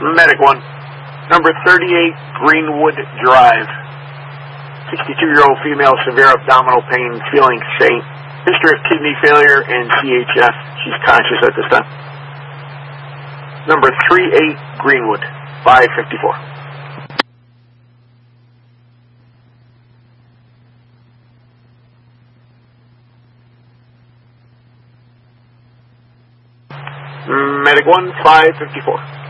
Medic 1. Number 38 Greenwood Drive. 62-year-old female, severe abdominal pain, feeling faint. History of kidney failure and CHF. She's conscious at this time. Number 38 Greenwood, 554. Medic 1, 554.